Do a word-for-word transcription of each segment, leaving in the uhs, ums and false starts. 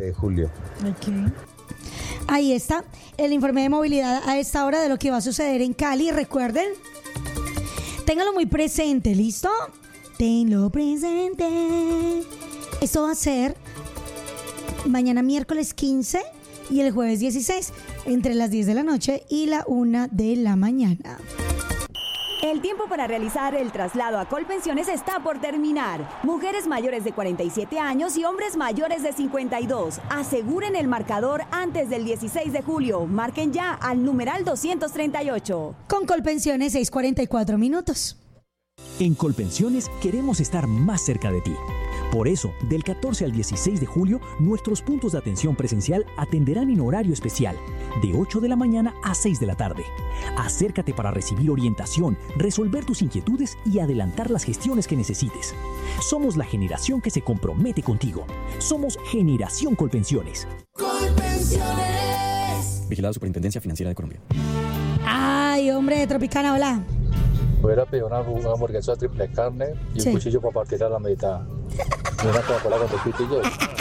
de julio. Okay. Ahí está el informe de movilidad a esta hora de lo que va a suceder en Cali. Recuerden, ténganlo muy presente, ¿listo? Tenlo presente. Esto va a ser mañana miércoles quince y el jueves dieciséis, entre las diez de la noche y la una de la mañana. El tiempo para realizar el traslado a Colpensiones está por terminar. Mujeres mayores de cuarenta y siete años y hombres mayores de cincuenta y dos. Aseguren el marcador antes del dieciséis de julio. Marquen ya al numeral doscientos treinta y ocho. Con Colpensiones, seis cuarenta y cuatro minutos. En Colpensiones queremos estar más cerca de ti. Por eso, del catorce al dieciséis de julio, nuestros puntos de atención presencial atenderán en horario especial, de ocho de la mañana a seis de la tarde. Acércate para recibir orientación, resolver tus inquietudes y adelantar las gestiones que necesites. Somos la generación que se compromete contigo. Somos Generación Colpensiones. Colpensiones. Vigilado Superintendencia Financiera de Colombia. Ay, hombre de Tropicana, hola. Hubiera pedido una, una hamburguesa de triple carne y sí. un cuchillo para partir a la mitad. Y una Coca-Cola con dos pitillos.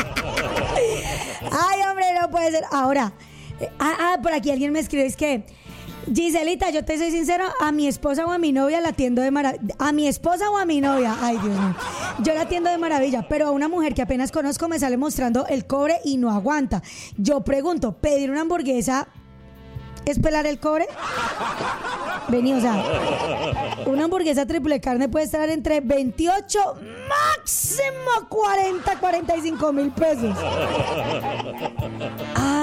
Ay, hombre, no puede ser. Ahora, eh, ah, ah, por aquí alguien me escribe, es que, Giselita, yo te soy sincero, a mi esposa o a mi novia la atiendo de maravilla. A mi esposa o a mi novia, ay, Dios mío, yo la atiendo de maravilla, pero a una mujer que apenas conozco me sale mostrando el cobre y no aguanta. Yo pregunto, ¿pedir una hamburguesa es pelar el cobre? Vení, o sea, una hamburguesa triple carne puede estar entre veintiocho, máximo cuarenta, cuarenta y cinco mil pesos. Ah,